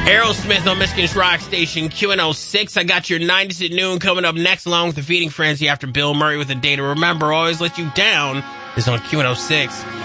Aerosmith on Michigan's Rock Station, QN06. I got your 90s at noon coming up next, along with the Feeding Frenzy after Bill Murray with A Day to Remember. Always Let You Down is on QN06.